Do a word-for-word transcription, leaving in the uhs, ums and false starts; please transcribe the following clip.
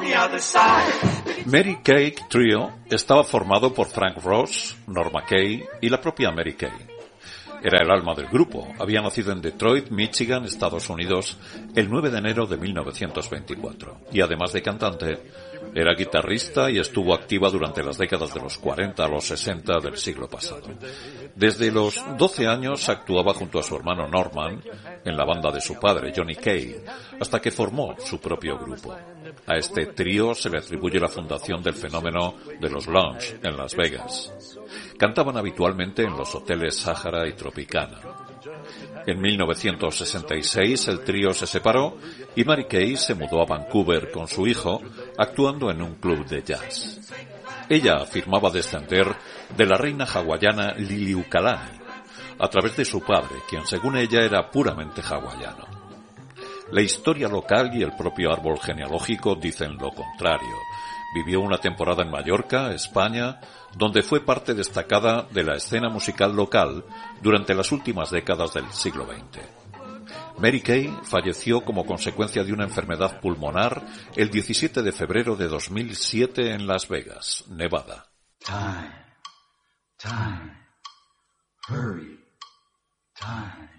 Mary Kay Trio estaba formado por Frank Ross, Norma Kay y la propia Mary Kay. Era el alma del grupo. Había nacido en Detroit, Michigan, Estados Unidos, el nueve de enero de mil novecientos veinticuatro. Y además de cantante, era guitarrista y estuvo activa durante las décadas de los cuarenta a los sesenta del siglo pasado. Desde los doce años actuaba junto a su hermano Norman en la banda de su padre, Johnny Kay, hasta que formó su propio grupo. A este trío se le atribuye la fundación del fenómeno de los lounge en Las Vegas. Cantaban habitualmente en los hoteles Sahara y Tropicana. En mil novecientos sesenta y seis el trío se separó y Mary Kay se mudó a Vancouver con su hijo, actuando en un club de jazz. Ella afirmaba descender de la reina hawaiana Liliuokalani, a través de su padre, quien según ella era puramente hawaiano. La historia local y el propio árbol genealógico dicen lo contrario. Vivió una temporada en Mallorca, España, donde fue parte destacada de la escena musical local durante las últimas décadas del siglo veinte. Mary Kay falleció como consecuencia de una enfermedad pulmonar el diecisiete de febrero de dos mil siete en Las Vegas, Nevada. Time, time, hurry, time.